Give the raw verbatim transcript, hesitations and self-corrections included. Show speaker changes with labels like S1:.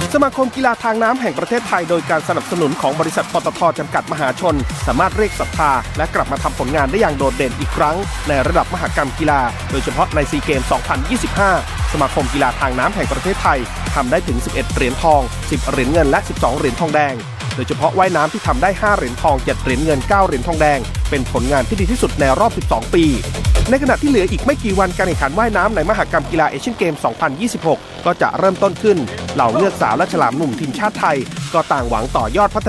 S1: สมาคมกีฬาทางน้ำแห่งประเทศไทยโดยการสนับสนุนของบริษัทปตท.จำกัดมหาชนสามารถเรียกศรัทธาและกลับมาทำผลงานได้อย่างโดดเด่นอีกครั้งในระดับมหกรรมกีฬาโดยเฉพาะในซีเกม สองพันยี่สิบห้า สมาคมกีฬาทางน้ำแห่งประเทศไทยทำได้ถึงสิบเอ็ดเหรียญทองสิบเหรียญเงินและสิบสองเหรียญทองแดงโดยเฉพาะว่ายน้ำที่ทำได้ห้าเหรียญทองเจ็ดเหรียญเงินเก้าเหรียญทองแดงเป็นผลงานที่ดีที่สุดในรอบสิบสองปีในขณะที่เหลืออีกไม่กี่วันการแข่งขันว่ายน้ำในมหกรรมกีฬาเอเชียนเกม สองพันยี่สิบหก ก็จะเริ่มต้นขึ้นเหล่าเงือกสาวและฉลามหนุ่มทีมชาติไทยก็ต่างหวังต่อยอดพัฒ